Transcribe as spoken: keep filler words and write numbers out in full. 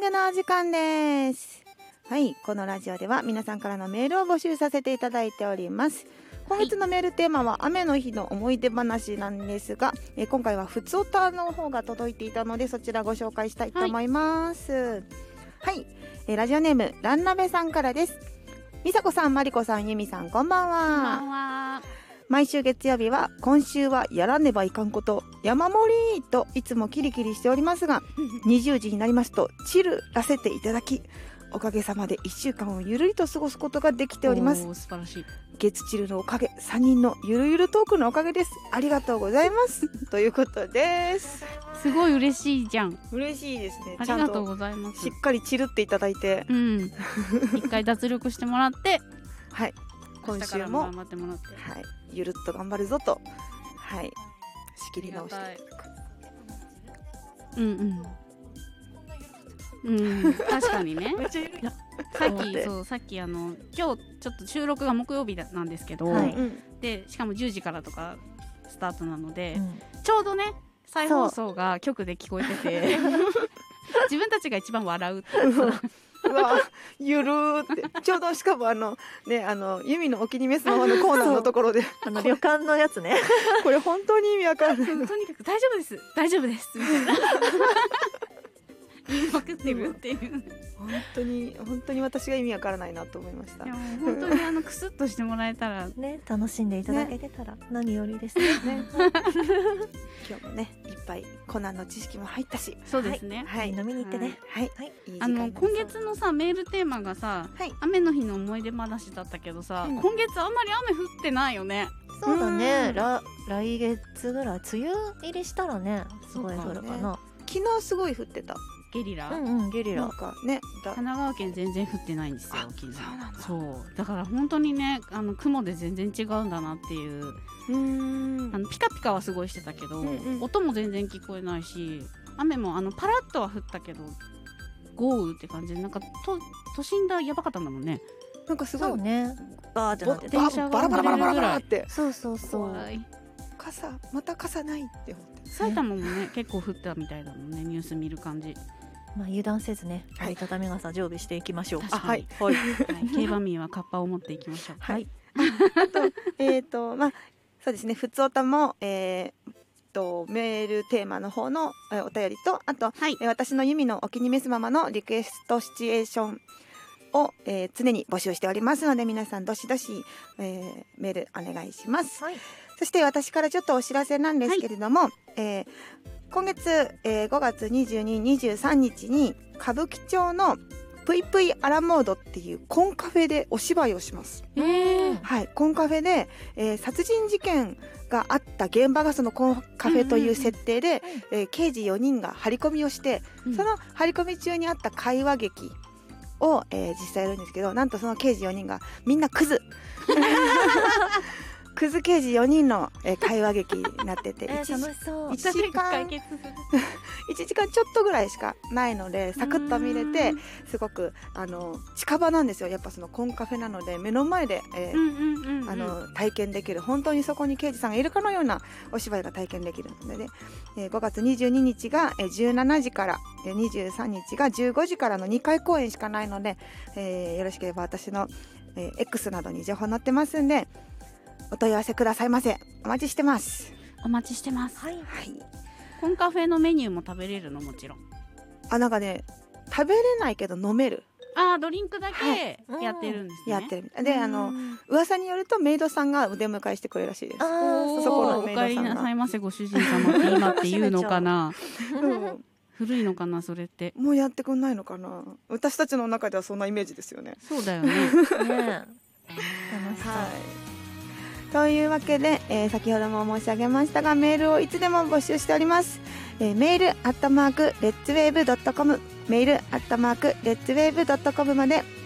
グのお時間です。はい、このラジオでは皆さんからのメールを募集させていただいております。今月のメールテーマは雨の日の思い出話なんですが、えー、今回はふつおたの方が届いていたので、そちらご紹介したいと思います。はい、はい、えー、ラジオネームランナベさんからです。みさこさん、まりこさん、ゆみさん、こんばんは。 こんばんは。 毎週月曜日は今週はやらねばいかんこと山盛りといつもキリキリしておりますがにじゅうじになりますとチルらせていただき、おかげさまでいっしゅうかんをゆるりと過ごすことができております。 おー、素晴らしい。 月チルのおかげ、さんにんのゆるゆるトークのおかげです。ありがとうございますということです。 すごい嬉しいじゃん。 嬉しいですね。 ありがとうございます。 しっかりチルっていただいて、 うん一回脱力してもらってはい、今週も頑張ってもらって、 はい、ゆるっと頑張るぞと、はい、仕切り直していただく。 うんうんうん、確かにね。 めっちゃゆるいな。 さっきそうさっきあの今日ちょっと収録が木曜日なんですけど、 はい、 でしかもじゅうじからとかスタートなので、 うん、 ちょうどね再放送が局で聞こえてて自分たちが一番笑うってうわゆるーってちょうどしかもあのねあのユミのお気に召すままのコーナーのところであの旅館のやつねこれ本当に意味わかんないとにかく大丈夫です大丈夫ですみたいな言いまくってるっていう、 本当に本当に私が意味わからないなと思いました。 いやもう本当にあのクスッとしてもらえたらね、楽しんでいただけてたら何よりですね。 ね今日もねいっぱいコナンの知識も入ったし、 そうですね、 はい、 飲みに行ってね。 はい、 はい、 いい時あの間になりそう今月のさメールテーマがさ、 はい、 雨の日の思い出話だったけどさ、 うん、 今月あんまり雨降ってないよね。 そうだね。ら来月ぐらい梅雨入りしたらねすごい降るかな。 昨日すごい降ってた。 ゲリラ、 うんうん、ゲリラなんかね、 神奈川県全然降ってないんですよ。 あ、そうなんだ。 そうだから本当にねあの雲で全然違うんだなっていう。 うーん、 あのピカピカはすごいしてたけど、 うんうん、 音も全然聞こえないし、雨もあのパラッとは降ったけど豪雨って感じで、なんかと都心だやばかったんだもんね。 なんかすごいそうね、バーってなって電車がバラバラバラバラバラって、 そうそうそう、 傘また傘ないって思って。 埼玉もね結構降ったみたいだもんね、ニュース見る感じ。 まあ油断せずね、 はい、 折りたたみ傘常備していきましょう。 あ、はいはい、はい、競馬民はカッパを持っていきましょう。 はい。あとえっとまあそうですね、ふつおたも、えー、とメールテーマの方の、えー、お便りと、あと、はい、えー、私のユミのお気に召すままのリクエストシチュエーションを、えー、常に募集しておりますので、皆さんどしどし、えー、メールお願いします。はい、そして私からちょっとお知らせなんですけれども、はい、えー、今月、えー、ごがつにじゅうに、にじゅうさんにちに歌舞伎町のぷいぷいアラモードっていうコンカフェでお芝居をします。 えー、 はい、コンカフェで、えー、殺人事件があった現場がそのコンカフェという設定で、うんうん、えー、刑事よにんが張り込みをして、うん、その張り込み中にあった会話劇を、えー、実際やるんですけど、なんとその刑事よにんがみんなクズクズ刑事よにんの、えー、会話劇になってて、 えー、楽しそう。 いちじかんいちじかんちょっとぐらいしかないのでサクッと見れて、すごくあの近場なんですよ。やっぱそのコンカフェなので目の前で、えー、あの体験できる、本当にそこに刑事さんがいるかのようなお芝居が体験できるので、ね、えー、ごがつにじゅうににちがじゅうしちじから、にじゅうさんにちがじゅうごじからのにかい公演しかないので、えー、よろしければ私の、えー、X などに情報載ってますんでお問い合わせくださいませ。お待ちしてます。 お待ちしてます。 はい、はい、 コンカフェのメニューも食べれるの？もちろん。 あ、なんかね、食べれないけど飲める。 あ、ドリンクだけやってるんですね。 はい、やってる。で、あの噂によるとメイドさんがお出迎えしてくれるらしいです。 あ、 そこのメイドさんが。 お帰りなさいませご主人様って今って言うのかな。 うん、 古いのかなそれって。 もうやってくんないのかな。私たちの中ではそんなイメージですよね。 そうだよね。 ね、楽しそう。 はい、というわけで、えー、先ほども申し上げましたがメールをいつでも募集しております。えー、メールアットマークレッツウェーブドットコム、メールアットマークレッツウェーブドットコムまで